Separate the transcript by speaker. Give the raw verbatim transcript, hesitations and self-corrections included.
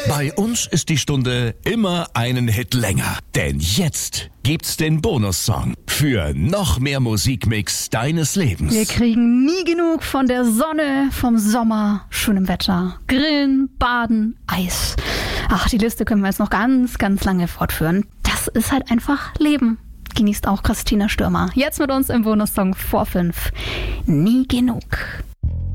Speaker 1: Bei uns ist die Stunde immer einen Hit länger. Denn jetzt gibt's den Bonussong für noch mehr Musikmix deines Lebens.
Speaker 2: Wir kriegen nie genug von der Sonne, vom Sommer, schönem Wetter, Grillen, Baden, Eis. Ach, die Liste können wir jetzt noch ganz, ganz lange fortführen. Das ist halt einfach Leben. Genießt auch Christina Stürmer. Jetzt mit uns im Bonussong vor fünf. Nie genug.